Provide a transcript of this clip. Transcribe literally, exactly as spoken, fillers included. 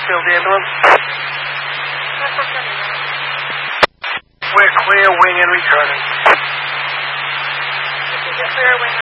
Southfield ambulance. We're clear, wing and returning. Clear, wing